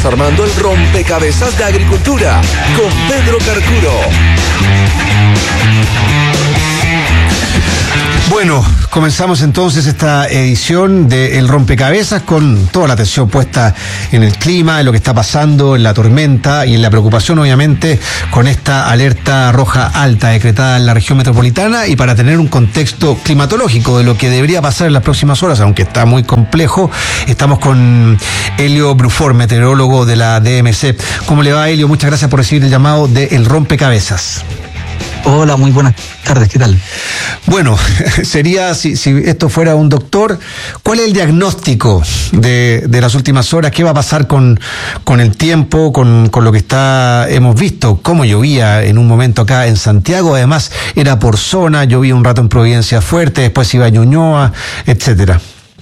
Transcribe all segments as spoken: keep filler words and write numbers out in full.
desarmando el rompecabezas de agricultura con Pedro Carcuro. Bueno, comenzamos entonces esta edición de El Rompecabezas con toda la atención puesta en el clima, en lo que está pasando, en la tormenta y en la preocupación, obviamente, con esta alerta roja alta decretada en la región metropolitana, y para tener un contexto climatológico de lo que debería pasar en las próximas horas, aunque está muy complejo, estamos con Helio Brufort, meteorólogo de la D M C. ¿Cómo le va, Helio? Muchas gracias por recibir el llamado de El Rompecabezas. Hola, muy buenas tardes, ¿qué tal? Bueno, sería, si, si esto fuera un doctor, ¿cuál es el diagnóstico de, de las últimas horas? ¿Qué va a pasar con, con el tiempo, con, con lo que está hemos visto? Cómo llovía en un momento acá en Santiago, además era por zona, llovía un rato en Providencia fuerte, después iba a Ñuñoa, etcétera.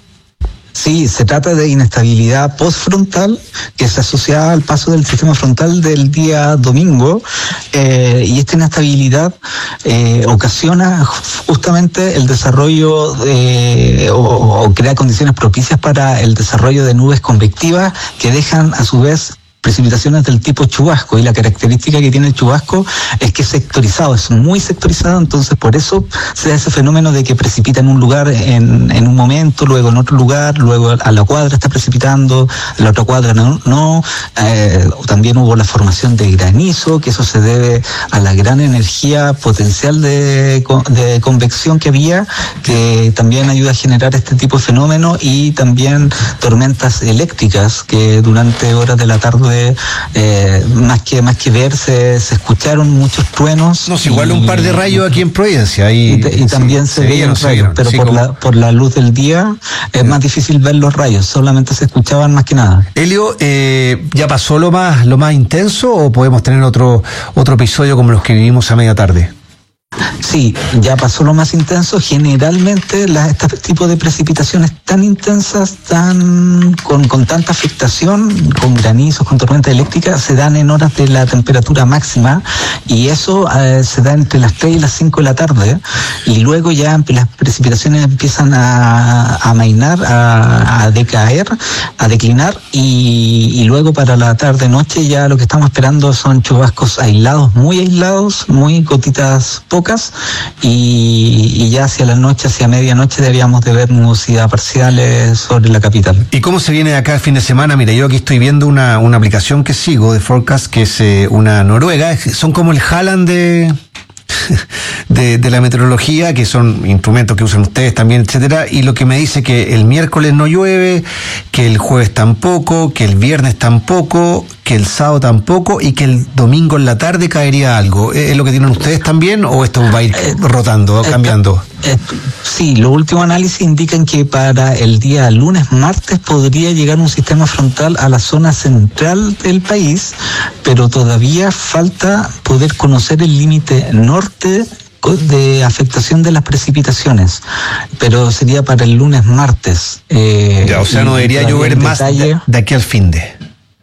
Sí, se trata de inestabilidad postfrontal que se asocia al paso del sistema frontal del día domingo, eh, y esta inestabilidad eh, ocasiona justamente el desarrollo de, o, o crea condiciones propicias para el desarrollo de nubes convectivas que dejan a su vez precipitaciones del tipo chubasco, y la característica que tiene el chubasco es que es sectorizado, es muy sectorizado, entonces por eso se da ese fenómeno de que precipita en un lugar en, en un momento, luego en otro lugar, luego a la cuadra está precipitando, a la otra cuadra no, no eh, también hubo la formación de granizo, que eso se debe a la gran energía potencial de, de convección que había, que también ayuda a generar este tipo de fenómeno, y también tormentas eléctricas que durante horas de la tarde Eh, más que más que ver se, se escucharon muchos truenos. No, si igual y, un par de rayos aquí en Providencia y, y, y también sí, se veían rayos, pero sí, por como... la por la luz del día es sí. más difícil ver los rayos, solamente se escuchaban más que nada. Helio, eh, ¿ya pasó lo más lo más intenso o podemos tener otro otro episodio como los que vivimos a media tarde? Sí, ya pasó lo más intenso. Generalmente la, este tipo de precipitaciones tan intensas, tan con, con tanta afectación, con granizos, con tormentas eléctricas, se dan en horas de la temperatura máxima, y eso eh, se da entre las tres y las cinco de la tarde, y luego ya las precipitaciones empiezan a, a amainar, a, a decaer, a declinar, y, y luego para la tarde-noche ya lo que estamos esperando son chubascos aislados, muy aislados, muy gotitas pocas, Y, y ya hacia la noche, hacia medianoche, deberíamos de ver nubosidad parciales sobre la capital. ¿Y cómo se viene acá el fin de semana? Mira, yo aquí estoy viendo una, una aplicación que sigo de Forecast, que es eh, una noruega, son como el Haaland de... De, de la meteorología, que son instrumentos que usan ustedes también, etcétera, y lo que me dice que el miércoles no llueve, que el jueves tampoco, que el viernes tampoco, que el sábado tampoco, y que el domingo en la tarde caería algo. ¿Es lo que tienen ustedes también, o esto va a ir eh, rotando, eh, cambiando? Eh, sí, los últimos análisis indican que para el día lunes, martes podría llegar un sistema frontal a la zona central del país, pero todavía falta poder conocer el límite norte de afectación de las precipitaciones, pero sería para el lunes, martes. Eh, ya, o sea, no debería llover más de, de aquí al fin de...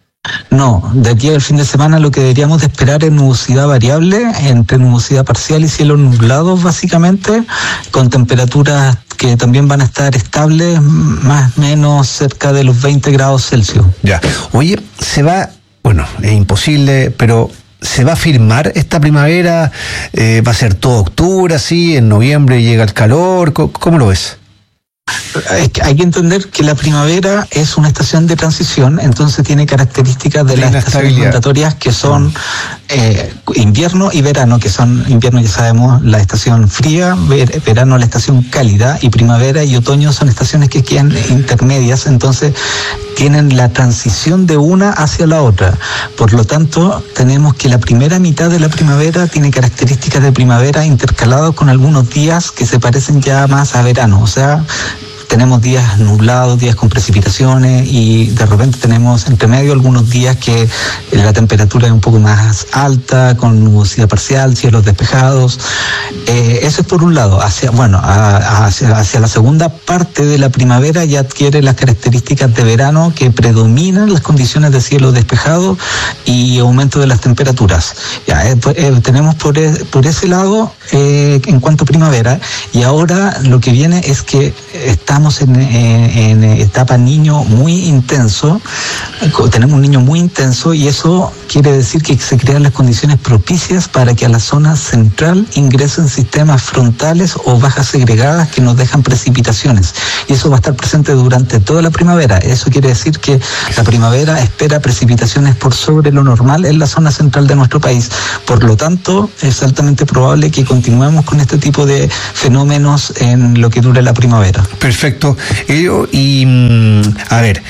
No, de aquí al fin de semana lo que deberíamos de esperar es nubosidad variable, entre nubosidad parcial y cielos nublados básicamente, con temperaturas que también van a estar estables, más o menos cerca de los veinte grados Celsius. Ya, oye, se va, bueno, es imposible, pero... ¿se va a firmar esta primavera? Eh, ¿Va a ser todo octubre, así? ¿En noviembre llega el calor? ¿Cómo, cómo lo ves? Es que hay que entender que la primavera es una estación de transición, entonces tiene características de, de las estaciones migratorias que son eh, invierno y verano, que son invierno, ya sabemos, la estación fría, ver, verano la estación cálida, y primavera y otoño son estaciones que quedan intermedias, entonces tienen la transición de una hacia la otra. Por lo tanto, tenemos que la primera mitad de la primavera tiene características de primavera intercalados con algunos días que se parecen ya más a verano, o sea, tenemos días nublados, días con precipitaciones, y de repente tenemos entre medio algunos días que la temperatura es un poco más alta, con nubosidad parcial, cielos despejados. Eh, eso es por un lado. Hacia, bueno, a, hacia, hacia la segunda parte de la primavera ya adquiere las características de verano, que predominan las condiciones de cielo despejado y aumento de las temperaturas. Ya, eh, eh, tenemos por, por ese lado eh, en cuanto a primavera, y ahora lo que viene es que está estamos en, en, en etapa niño muy intenso, tenemos un niño muy intenso y eso quiere decir que se crean las condiciones propicias para que a la zona central ingresen sistemas frontales o bajas segregadas que nos dejan precipitaciones. Y eso va a estar presente durante toda la primavera. Eso quiere decir que la primavera espera precipitaciones por sobre lo normal en la zona central de nuestro país. Por lo tanto, es altamente probable que continuemos con este tipo de fenómenos en lo que dure la primavera. Perfecto. Elio, y a ver,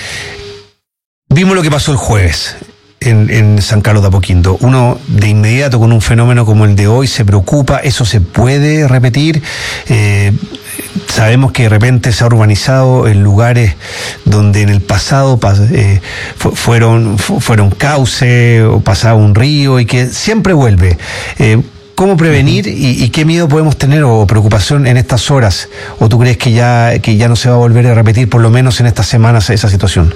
vimos lo que pasó el jueves en, en San Carlos de Apoquindo. Uno de inmediato con un fenómeno como el de hoy se preocupa. ¿Eso se puede repetir? Eh, sabemos que de repente se ha urbanizado en lugares donde en el pasado eh, fueron, fueron cauces o pasaba un río y que siempre vuelve. Eh, ¿Cómo prevenir y, y qué miedo podemos tener o preocupación en estas horas? ¿O tú crees que ya, que ya no se va a volver a repetir, por lo menos en estas semanas, esa situación?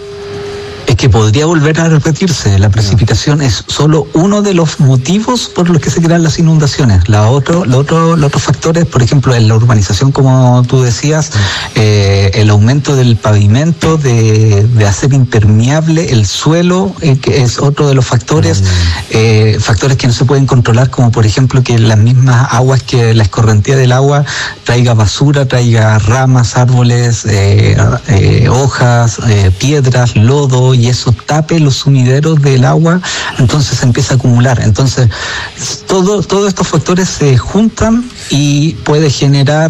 Es que podría volver a repetirse. La precipitación es solo uno de los motivos por los que se crean las inundaciones. La otro, lo otro, los otros factores, por ejemplo, en la urbanización, como tú decías, eh, el aumento del pavimento, de, de hacer impermeable el suelo, eh, que es otro de los factores, eh, factores que no se pueden controlar, como por ejemplo que las mismas aguas, que la escorrentía del agua traiga basura, traiga ramas, árboles, eh, eh, hojas, eh, piedras, lodo, y eso tape los sumideros del agua, entonces se empieza a acumular. Entonces, todo, todos estos factores se juntan y puede generar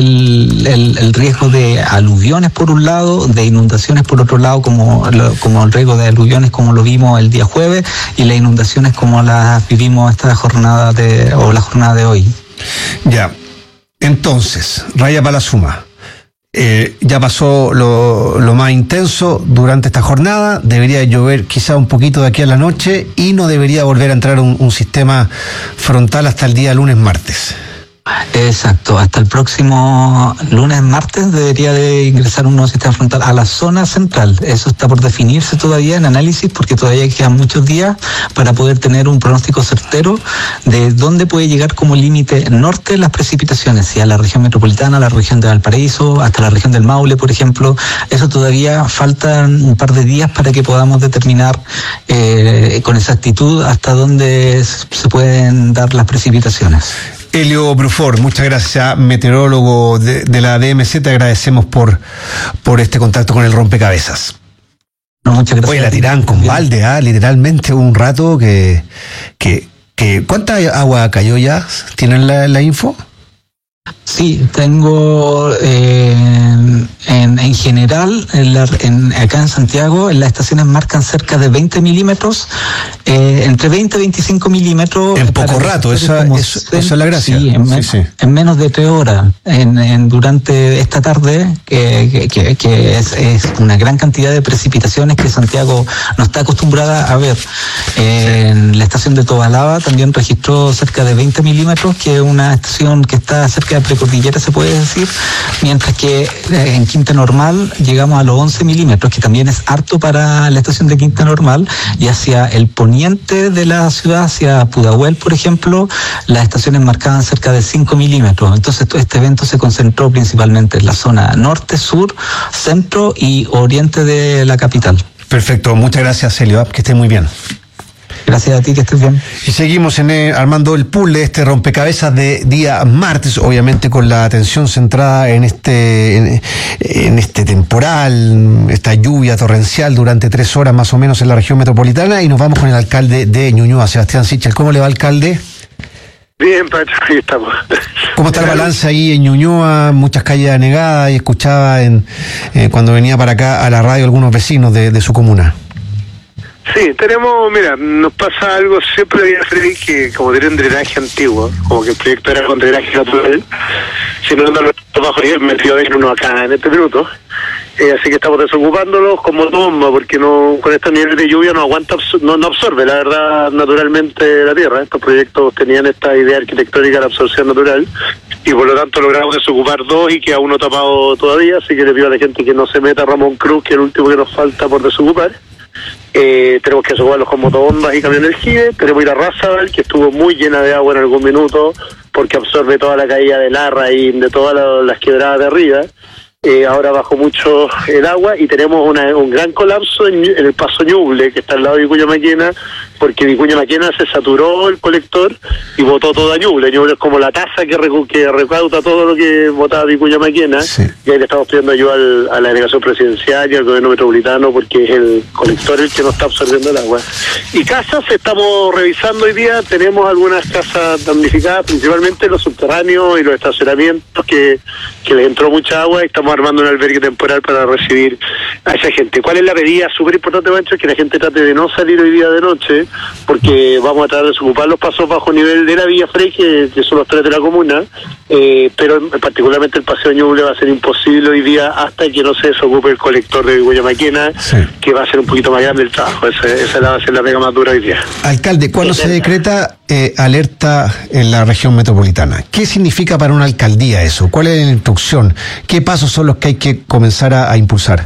el, el, el riesgo de aluviones por un lado, de inundaciones por otro lado, como, como el riesgo de aluviones como lo vimos el día jueves, y las inundaciones como las vivimos esta jornada de, o la jornada de hoy. Ya, entonces, raya para la suma. Eh, ya pasó lo, lo más intenso durante esta jornada, debería llover quizá un poquito de aquí a la noche y no debería volver a entrar un, un sistema frontal hasta el día lunes, martes. Exacto, hasta el próximo lunes, martes debería de ingresar un nuevo sistema frontal a la zona central. Eso está por definirse todavía en análisis, porque todavía quedan muchos días para poder tener un pronóstico certero de dónde puede llegar como límite norte las precipitaciones, si a la región metropolitana, a la región de Valparaíso, hasta la región del Maule, por ejemplo. Eso todavía faltan un par de días para que podamos determinar eh, con exactitud hasta dónde se pueden dar las precipitaciones. Elio Bruford, muchas gracias, meteorólogo de, de la D M C, te agradecemos por, por este contacto con el rompecabezas. No, muchas gracias. Oye, la tiran con balde, ¿ah? Literalmente un rato que, que, que... ¿Cuánta agua cayó ya? ¿Tienen la, la info? Sí, tengo eh, en, en general en la, en, acá en Santiago en las estaciones marcan cerca de veinte milímetros, eh, entre veinte y veinticinco milímetros. En poco rato, esa, eso, eso es la gracia. Sí, en, sí, me, sí. en menos de tres horas, en, en, durante esta tarde, que, que, que es, es una gran cantidad de precipitaciones que Santiago no está acostumbrada a ver. Eh, en la estación de Tobalaba también registró cerca de veinte milímetros, que es una estación que está cerca de precordillera, se puede decir, mientras que eh, en Quinta Normal llegamos a los once milímetros, que también es harto para la estación de Quinta Normal, y hacia el poniente de la ciudad, hacia Pudahuel, por ejemplo, las estaciones marcaban cerca de cinco milímetros. Entonces todo este evento se concentró principalmente en la zona norte, sur, centro y oriente de la capital. Perfecto, muchas gracias, Elio, que esté muy bien. Gracias a ti, que estés bien. Y seguimos en el, armando el pool de este rompecabezas de día martes, obviamente con la atención centrada en este en, en este temporal, esta lluvia torrencial durante tres horas más o menos en la región metropolitana, y nos vamos con el alcalde de Ñuñoa, Sebastián Sichel. ¿Cómo le va, alcalde? Bien, Pacho, ahí estamos. ¿Cómo está el balance ahí en Ñuñoa? Muchas calles anegadas, y escuchaba en eh, cuando venía para acá a la radio algunos vecinos de, de su comuna. Sí, tenemos, mira, nos pasa algo, siempre había Freddy, que como tiene un drenaje antiguo, como que el proyecto era con drenaje natural, si no andan bajo nivel, metido en uno acá en este minuto, eh, así que estamos desocupándolos como bomba, porque no con estos niveles de lluvia no aguanta, no, no absorbe, la verdad, naturalmente la tierra. Estos proyectos tenían esta idea arquitectónica de la absorción natural, y por lo tanto logramos desocupar dos y queda uno tapado todavía, así que le pido a la gente que no se meta a Ramón Cruz, que es el último que nos falta por desocupar. Eh, tenemos que desocuparlos con motobombas y camiones del G I D E. Tenemos que ir a Razabal, que estuvo muy llena de agua en algún minuto, porque absorbe toda la caída del Arra y de todas las quebradas de arriba. eh, ahora bajó mucho el agua y tenemos una, un gran colapso en, en el paso Ñuble, que está al lado de Vicuña Maquena, porque Vicuña Maquena se saturó el colector y botó todo a Ñuble. Ñuble es como la taza que, recu que recauda todo lo que botaba Vicuña Maquena, sí. Y ahí le estamos pidiendo ayuda al, a la delegación presidencial y al gobierno metropolitano, porque es el colector el que no está absorbiendo el agua. Y casas, estamos revisando hoy día, tenemos algunas casas damnificadas, principalmente los subterráneos y los estacionamientos, que, que les entró mucha agua, y estamos armando un albergue temporal para recibir a esa gente. ¿Cuál es la medida? Súper importante, Mancho, es que la gente trate de no salir hoy día de noche, porque vamos a tratar de desocupar los pasos bajo nivel de la Villa Frey, que, que son los tres de la comuna, eh, pero particularmente el paseo Ñuble va a ser imposible hoy día hasta que no se desocupe el colector de Vicuña Maquena, sí. Que va a ser un poquito más grande el trabajo. Esa, esa va a ser la pega más dura hoy día. Alcalde, ¿cuándo se decreta eh, alerta en la región metropolitana? ¿Qué significa para una alcaldía eso? ¿Cuál es la instrucción? ¿Qué pasos son los que hay que comenzar a, a impulsar?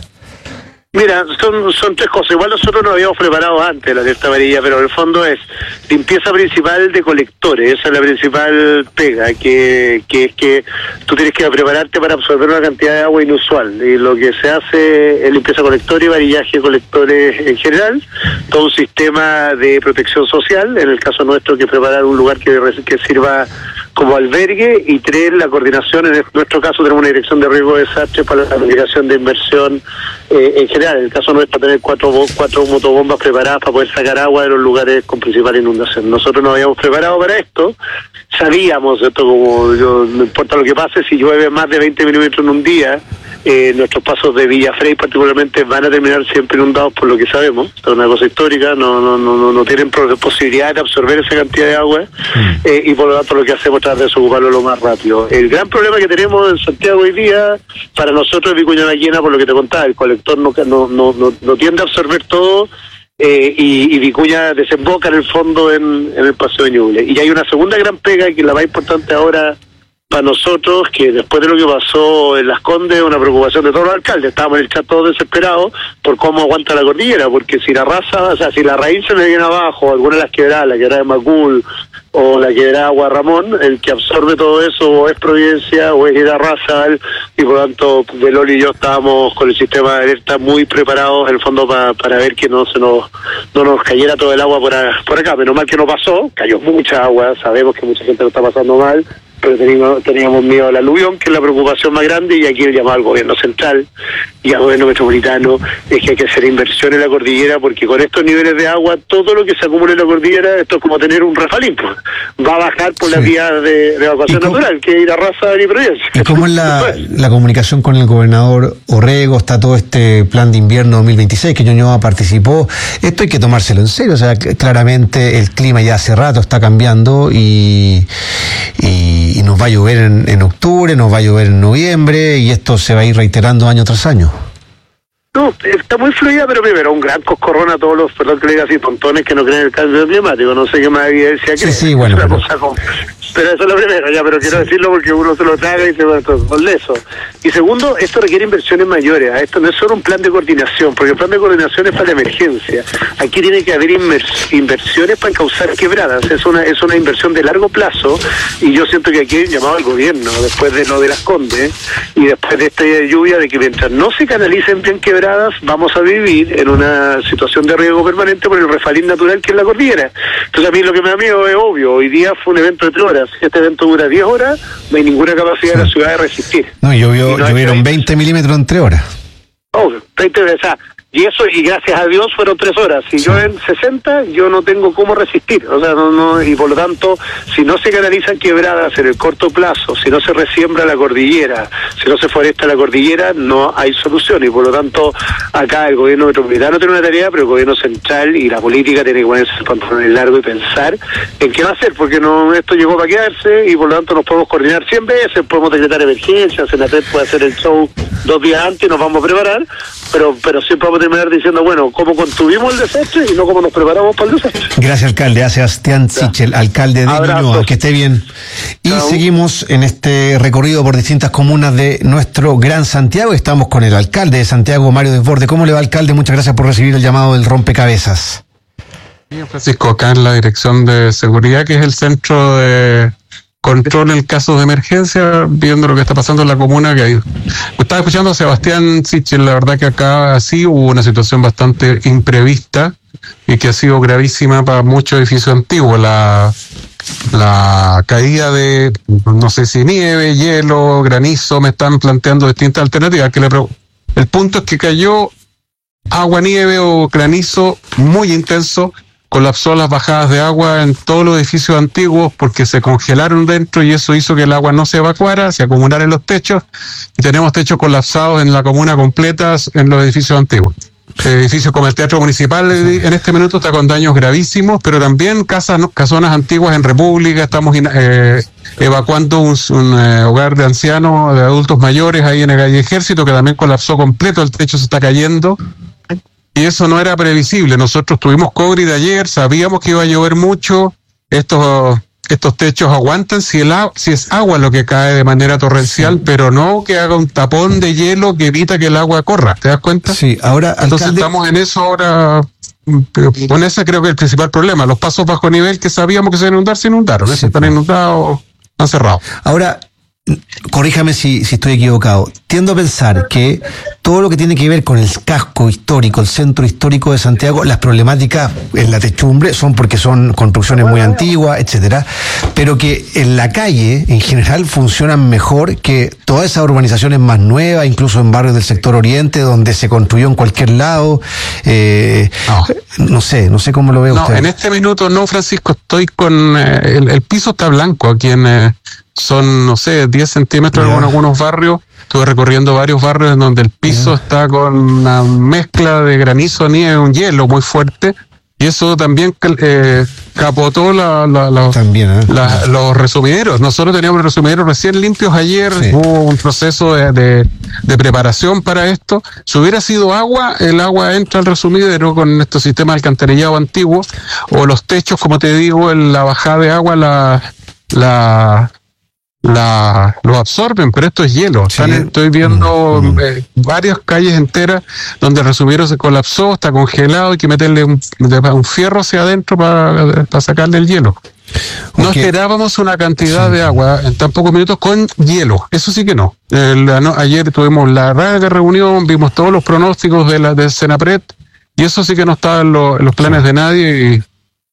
Mira, son son tres cosas. Igual nosotros nos habíamos preparado antes la alerta amarilla, pero en el fondo es limpieza principal de colectores. Esa es la principal pega, que, que es que tú tienes que prepararte para absorber una cantidad de agua inusual. Y lo que se hace es limpieza colector y varillaje de colectores en general. Todo un sistema de protección social, en el caso nuestro, que preparar un lugar que, que sirva como albergue, y tres, la coordinación. En nuestro caso tenemos una dirección de riesgo de desastre para la planificación de inversión eh, en general. En el caso nuestro, tener cuatro, cuatro motobombas preparadas para poder sacar agua de los lugares con principal inundación. Nosotros nos habíamos preparado para esto, sabíamos esto, como yo, no importa lo que pase, si llueve más de veinte milímetros en un día, eh, nuestros pasos de Villa Frey particularmente van a terminar siempre inundados, por lo que sabemos. Es una cosa histórica, no no no no tienen posibilidad de absorber esa cantidad de agua, mm. eh, y por lo tanto lo que hacemos es tratar de desocuparlo lo más rápido. El gran problema que tenemos en Santiago hoy día, para nosotros es Vicuña Maquena, por lo que te contaba, el colector no no no no, no tiende a absorber todo, eh, y, y Vicuña desemboca en el fondo en, en el paseo de Ñuble. Y hay una segunda gran pega, que es la más importante ahora para nosotros, que después de lo que pasó en Las Condes, una preocupación de todos los alcaldes. Estábamos en el chat todos desesperados por cómo aguanta la cordillera, porque si la raza, o sea, si la raíz se me viene abajo, alguna de las quebradas, la quebrada de Macul o la quebrada Guarramón, el que absorbe todo eso o es Providencia o es Irarráza, y por lo tanto Beloli y yo estábamos con el sistema de alerta muy preparados, en el fondo, para para ver que no se nos no nos cayera todo el agua por, a, por acá. Menos mal que no pasó, cayó mucha agua, sabemos que mucha gente lo está pasando mal, pero teníamos, teníamos miedo al aluvión, que es la preocupación más grande, y aquí el llamado al gobierno central y al gobierno metropolitano es que hay que hacer inversión en la cordillera, porque con estos niveles de agua, todo lo que se acumula en la cordillera, esto es como tener un refalín, va a bajar por sí. las vías de, de evacuación natural, que es Irarráza y Providencia. ¿Y cómo es la, la comunicación con el gobernador Orrego? Está todo este plan de invierno dos mil veintiséis, que Ñuñoa participó. Esto hay que tomárselo en serio, o sea, claramente el clima ya hace rato está cambiando, y, y, y nos va a llover en, en octubre, nos va a llover en noviembre, y esto se va a ir reiterando año tras año. No, está muy fluida, pero primero, un gran coscorrón a todos los, perdón que le diga así, tontones que no creen en el cambio climático. No sé qué más evidencia que sí, sí, bueno, es una pero... cosa con... Pero eso es lo primero, ya, pero quiero sí. decirlo porque uno se lo traga y se va con eso. Y segundo, esto requiere inversiones mayores. Esto no es solo un plan de coordinación, porque el plan de coordinación es para la emergencia. Aquí tiene que haber inversiones para causar quebradas. Es una es una inversión de largo plazo, y yo siento que aquí hay llamado al gobierno, después de lo de Las Condes, y después de esta lluvia, de que mientras no se canalicen bien quebradas, vamos a vivir en una situación de riesgo permanente por el refalín natural que es la cordillera. Entonces a mí lo que me da miedo es obvio. Hoy día fue un evento de tres horas. Si este evento dura diez horas, no hay ninguna capacidad sí. de la ciudad de resistir. No, llovió, y no llovieron veinte milímetros en tres horas. Oh, veinte, o sea, y eso, y gracias a Dios fueron tres horas. Si sí. llueven sesenta, yo no tengo cómo resistir. O sea, no, no, y por lo tanto, si no se canalizan quebradas en el corto plazo, si no se resiembra la cordillera, si no se foresta la cordillera, no hay solución. Y por lo tanto, acá el gobierno metropolitano tiene una tarea, pero el gobierno central y la política tiene que ponerse el pantalón largo y pensar en qué va a hacer, porque no esto llegó para quedarse, y por lo tanto nos podemos coordinar cien veces, podemos decretar emergencias, Senatet puede hacer el show dos días antes y nos vamos a preparar, pero pero siempre vamos a terminar diciendo, bueno, cómo contuvimos el desastre y no cómo nos preparamos para el desastre. Gracias, alcalde. A Sebastián Sichel, alcalde de Ñuñoa. Que esté bien. Y Chao. Seguimos en este recorrido por distintas comunas de nuestro Gran Santiago. Estamos con el alcalde de Santiago, Mario Desbordes. ¿Cómo le va, alcalde? Muchas gracias por recibir el llamado del rompecabezas. Francisco, acá en la Dirección de Seguridad, que es el centro de controlen casos de emergencia, viendo lo que está pasando en la comuna. Que hay. Estaba escuchando a Sebastián Sichel, la verdad que acá sí hubo una situación bastante imprevista y que ha sido gravísima para muchos edificios antiguos. La, la caída de, no sé si nieve, hielo, granizo, me están planteando distintas alternativas. Que le pre- el punto es que cayó agua, nieve o granizo muy intenso, colapsó las bajadas de agua en todos los edificios antiguos porque se congelaron dentro y eso hizo que el agua no se evacuara, se acumulara en los techos y tenemos techos colapsados en la comuna completa en los edificios antiguos. El edificio como el Teatro Municipal en este minuto está con daños gravísimos, pero también casas, casonas antiguas en República, estamos eh, evacuando un, un eh, hogar de ancianos, de adultos mayores ahí en el calle Ejército, que también colapsó completo, el techo se está cayendo. Y eso no era previsible. Nosotros tuvimos COVID de ayer, sabíamos que iba a llover mucho. Estos estos techos aguantan si el si es agua lo que cae de manera torrencial, sí, pero no que haga un tapón de hielo que evita que el agua corra. ¿Te das cuenta? Sí, ahora... Entonces alcalde... estamos en eso ahora... Con ese creo que es el principal problema. Los pasos bajo nivel que sabíamos que se iban a inundar, se inundaron. Sí, Esos están inundados, están cerrados. Ahora... Corríjame si, si estoy equivocado. Tiendo a pensar que todo lo que tiene que ver con el casco histórico, el centro histórico de Santiago, las problemáticas en la techumbre son porque son construcciones muy antiguas, etcétera, pero que en la calle, en general, funcionan mejor que todas esas urbanizaciones más nuevas, incluso en barrios del sector oriente, donde se construyó en cualquier lado. Eh, no. no sé, no sé cómo lo ve no, usted. En este minuto no, Francisco, estoy con... Eh, el, el piso está blanco aquí en... Eh, son, no sé, diez centímetros yeah. en algunos barrios. Estuve recorriendo varios barrios en donde el piso yeah. está con una mezcla de granizo, nieve, un hielo muy fuerte. Y eso también eh, capotó la, la, la, también, ¿eh? la, los resumideros. Nosotros teníamos resumideros recién limpios ayer. Sí. Hubo un proceso de, de, de preparación para esto. Si hubiera sido agua, el agua entra al resumidero con estos sistemas de alcantarillado antiguos. O los techos, como te digo, en la bajada de agua, la... la La, lo absorben, pero esto es hielo. Sí. Están, estoy viendo mm, mm. Eh, varias calles enteras donde el resumidero se colapsó, está congelado, hay que meterle un, un fierro hacia adentro para, para sacarle el hielo. No okay. esperábamos una cantidad sí. de agua en tan pocos minutos con hielo, eso sí que no. El, no ayer tuvimos la larga reunión, vimos todos los pronósticos de la de Senapred y eso sí que no estaba en, lo, en los planes sí. de nadie y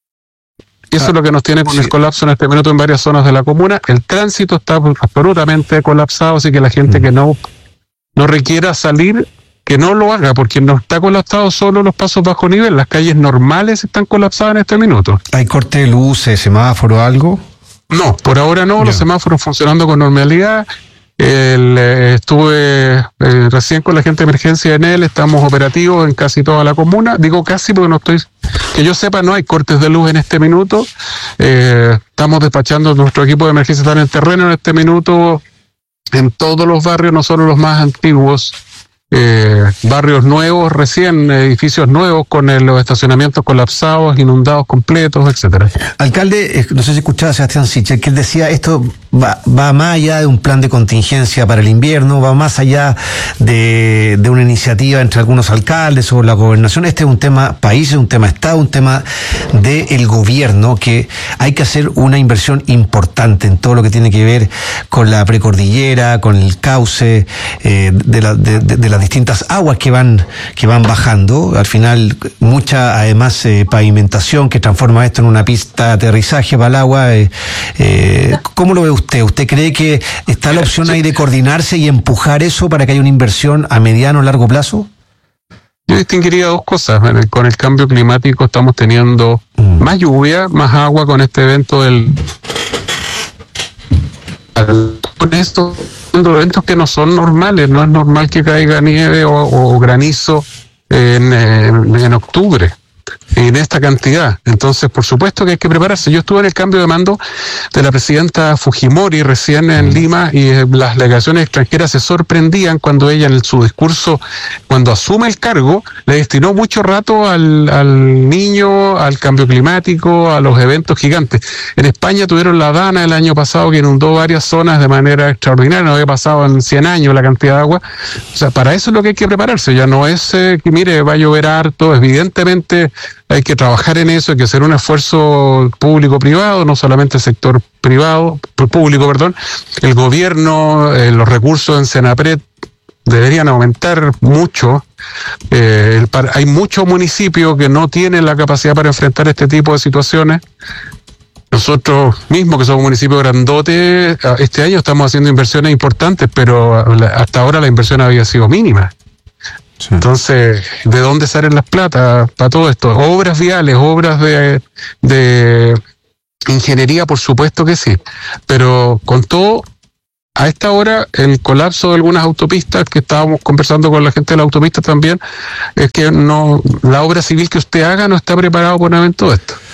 eso es lo que nos tiene con sí. el colapso en este minuto en varias zonas de la comuna. El tránsito está absolutamente colapsado, así que la gente mm. que no, no requiera salir, que no lo haga, porque no está colapsado solo los pasos bajo nivel. Las calles normales están colapsadas en este minuto. ¿Hay corte de luces, semáforo, algo? No, por ahora no, no. Los semáforos funcionando con normalidad. El, eh, estuve eh, recién con la gente de emergencia en él, estamos operativos en casi toda la comuna, digo casi porque no estoy, que yo sepa no hay cortes de luz en este minuto, eh, estamos despachando nuestro equipo de emergencia, está en el terreno en este minuto, en todos los barrios, no solo los más antiguos, eh, barrios nuevos, recién edificios nuevos con el, los estacionamientos colapsados, inundados completos, etcétera. Alcalde, no sé si escuchaba a Sebastián Sichel, que él decía esto va, va más allá de un plan de contingencia para el invierno, va más allá de, de una iniciativa entre algunos alcaldes o la gobernación. Este es un tema país, es un tema Estado, un tema del gobierno, que hay que hacer una inversión importante en todo lo que tiene que ver con la precordillera, con el cauce eh, de, la, de, de, de las distintas aguas que van que van bajando. Al final, mucha, además, eh, pavimentación que transforma esto en una pista de aterrizaje para el agua. Eh, eh, ¿Cómo lo ve usted? ¿Usted cree que está la opción ahí de coordinarse y empujar eso para que haya una inversión a mediano o largo plazo? Yo distinguiría dos cosas. Con el cambio climático estamos teniendo mm. más lluvia, más agua con este evento del... Con esto, eventos que no son normales, no es normal que caiga nieve o, o granizo en, en, en octubre. En esta cantidad. Entonces, por supuesto que hay que prepararse. Yo estuve en el cambio de mando de la presidenta Fujimori recién en Lima y eh, las delegaciones extranjeras se sorprendían cuando ella en su discurso, cuando asume el cargo, le destinó mucho rato al, al niño, al cambio climático, a los eventos gigantes. En España tuvieron la Dana el año pasado que inundó varias zonas de manera extraordinaria, no había pasado en cien años la cantidad de agua. O sea, para eso es lo que hay que prepararse. Ya no es eh, que mire, va a llover harto, evidentemente hay que trabajar en eso, hay que hacer un esfuerzo público-privado, no solamente el sector privado, público, perdón, el gobierno, eh, los recursos en Senapred deberían aumentar mucho. Eh, el, para, hay muchos municipios que no tienen la capacidad para enfrentar este tipo de situaciones. Nosotros mismos, que somos municipios grandotes, este año estamos haciendo inversiones importantes, pero hasta ahora la inversión había sido mínima. Sí. Entonces, ¿de dónde salen las plata para todo esto? Obras viales, obras de, de ingeniería, por supuesto que sí, pero con todo, a esta hora, el colapso de algunas autopistas, que estábamos conversando con la gente de la autopista también, es que no, la obra civil que usted haga no está preparado para un evento de esto.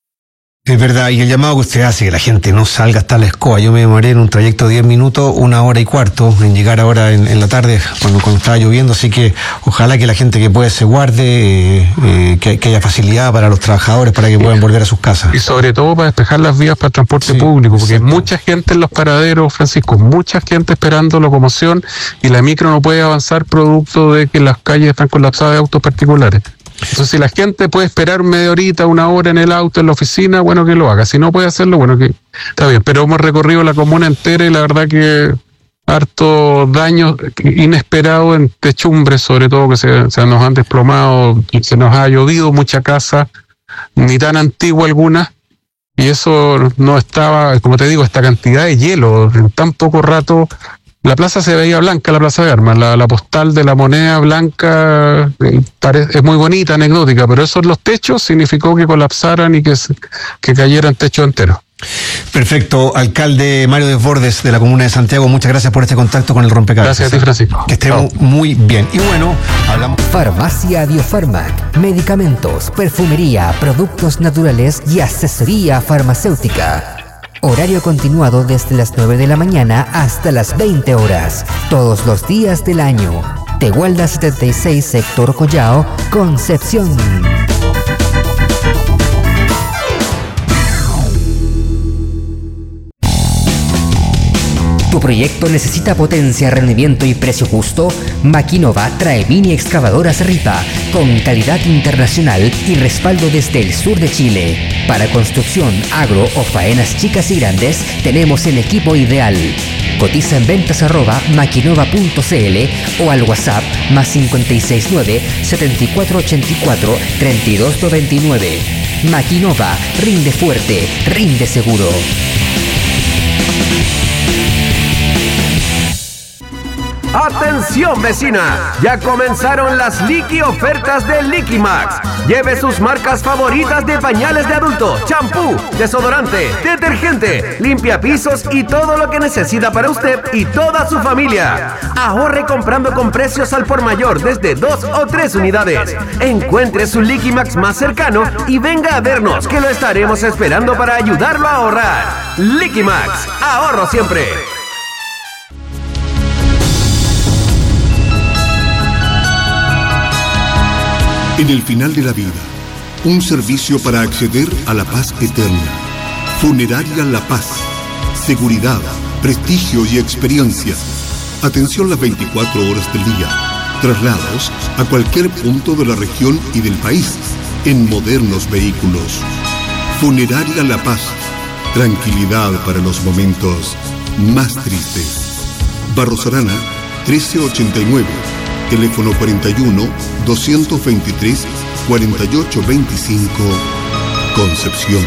Es verdad, y el llamado que usted hace, que la gente no salga hasta la escoba. Yo me demoré en un trayecto de diez minutos, una hora y cuarto, en llegar ahora en, en la tarde, cuando, cuando estaba lloviendo, así que ojalá que la gente que puede se guarde, eh, eh, que, que haya facilidad para los trabajadores, para que puedan volver a sus casas. Y sobre todo para despejar las vías para el transporte sí, público, porque exacto. Hay mucha gente en los paraderos, Francisco, mucha gente esperando locomoción, y la micro no puede avanzar producto de que las calles están colapsadas de autos particulares. Entonces, si la gente puede esperar media horita, una hora en el auto, en la oficina, bueno, que lo haga. Si no puede hacerlo, bueno, que está bien. Pero hemos recorrido la comuna entera y la verdad que harto daño inesperado en techumbres, sobre todo que se, se nos han desplomado, se nos ha llovido mucha casa, ni tan antigua alguna, y eso no estaba, como te digo, esta cantidad de hielo en tan poco rato. La plaza se veía blanca, la plaza de armas, la, la postal de la moneda blanca eh, parece, es muy bonita, anecdótica, pero eso en los techos significó que colapsaran y que, que cayeran techos enteros. Perfecto, alcalde Mario Desbordes de la comuna de Santiago, muchas gracias por este contacto con el rompecabezas. Gracias a ti, Francisco. Que estemos no. muy bien. Y bueno, hablamos. Farmacia Biofarmac, medicamentos, perfumería, productos naturales y asesoría farmacéutica. Horario continuado desde las nueve de la mañana hasta las veinte horas, todos los días del año. Tehuelda setenta y seis, sector Collao, Concepción. ¿Tu proyecto necesita potencia, rendimiento y precio justo? Maquinova trae mini excavadoras Ripa con calidad internacional y respaldo desde el sur de Chile. Para construcción, agro o faenas chicas y grandes, tenemos el equipo ideal. Cotiza en ventas arroba maquinova punto cl o al WhatsApp más cinco seis nueve, siete cuatro ocho cuatro, tres dos nueve nueve. Maquinova, rinde fuerte, rinde seguro. ¡Atención, vecina! Ya comenzaron las Liqui ofertas de Liquimax. Lleve sus marcas favoritas de pañales de adulto, champú, desodorante, detergente, limpiapisos y todo lo que necesita para usted y toda su familia. Ahorre comprando con precios al por mayor desde dos o tres unidades. Encuentre su Liquimax más cercano y venga a vernos, que lo estaremos esperando para ayudarlo a ahorrar. Liquimax, ahorro siempre. En el final de la vida, un servicio para acceder a la paz eterna. Funeraria La Paz. Seguridad, prestigio y experiencia. Atención las veinticuatro horas del día. Traslados a cualquier punto de la región y del país en modernos vehículos. Funeraria La Paz. Tranquilidad para los momentos más tristes. Barros Arana, trece ochenta y nueve. Teléfono cuarenta y uno, doscientos veintitrés, cuarenta y ocho veinticinco, Concepción.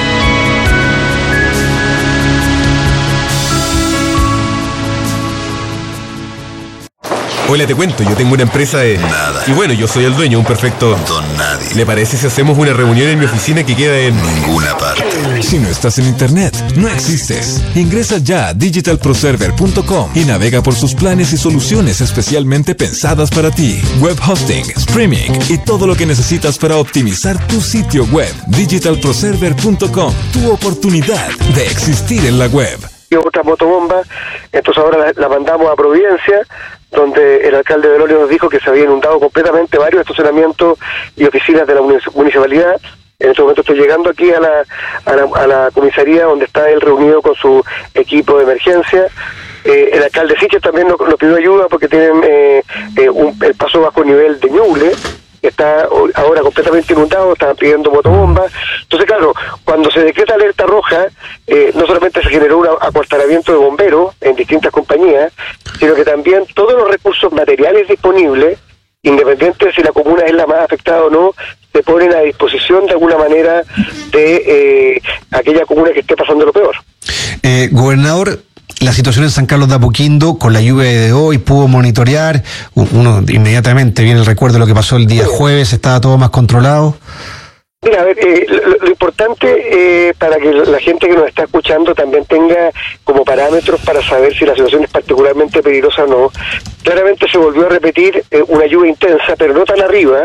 Hola, te cuento, yo tengo una empresa de... Nada. Y bueno, yo soy el dueño, un perfecto... Don nadie. ¿Le parece si hacemos una reunión en mi oficina que queda en... Ninguna parte. Si no estás en internet, no existes. Ingresa ya a digital pro server punto com y navega por sus planes y soluciones especialmente pensadas para ti. Web hosting, streaming y todo lo que necesitas para optimizar tu sitio web. digital pro server punto com, tu oportunidad de existir en la web. Otra motobomba, entonces ahora la, la mandamos a Providencia, donde el alcalde de Lolio nos dijo que se había inundado completamente varios estacionamientos y oficinas de la municipalidad. En este momento estoy llegando aquí a la, a la, a la comisaría, donde está él reunido con su equipo de emergencia. Eh, el alcalde Siches también nos, nos pidió ayuda porque tienen eh, eh, un, el paso bajo nivel de Ñuble, está ahora completamente inundado, estaban pidiendo motobombas. Entonces, claro, cuando se decreta alerta roja, eh, no solamente se generó un acuartelamiento de bomberos en distintas compañías, sino que también todos los recursos materiales disponibles, independiente de si la comuna es la más afectada o no, se ponen a disposición de alguna manera de eh, aquella comuna que esté pasando lo peor. Eh, gobernador, la situación en San Carlos de Apoquindo, con la lluvia de hoy, pudo monitorear, uno inmediatamente viene el recuerdo de lo que pasó el día jueves, estaba todo más controlado. Mira, a ver, eh, lo, lo importante eh, para que la gente que nos está escuchando también tenga como parámetros para saber si la situación es particularmente peligrosa o no. Claramente se volvió a repetir eh, una lluvia intensa, pero no tan arriba,